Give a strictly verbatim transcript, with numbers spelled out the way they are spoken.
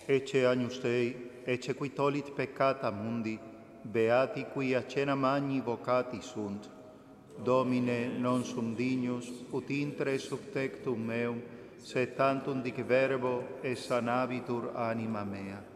Ecce agnus Dei, ecce qui tollit peccata mundi, beati qui a cena magni vocati sunt. Domine, non sum dignus, ut intre subtectum meum, sed tantum dic verbo, et sanabitur anima mea.